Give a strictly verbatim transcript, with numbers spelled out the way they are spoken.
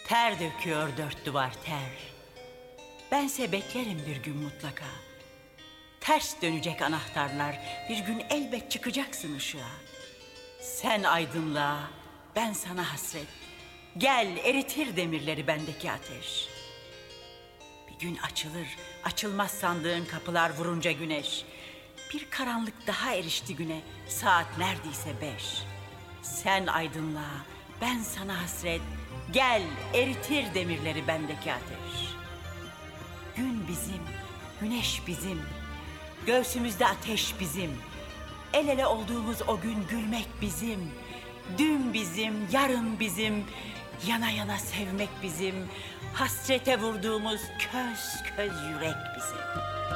Ter döküyor dört duvar ter. Bense beklerim bir gün mutlaka. Ters dönecek anahtarlar, bir gün elbet çıkacaksın ışığa. Sen aydınlığa, ben sana hasret. Gel eritir demirleri bendeki ateş. Bir gün açılır, açılmaz sandığın kapılar vurunca güneş. Bir karanlık daha erişti güne, saat neredeyse beş. Sen aydınlığa, ben sana hasret. Gel eritir demirleri bendeki ateş. Gün bizim, güneş bizim, göğsümüzde ateş bizim. El ele olduğumuz o gün gülmek bizim. Dün bizim, yarın bizim, yana yana sevmek bizim. Hasrete vurduğumuz köz köz yürek bizim.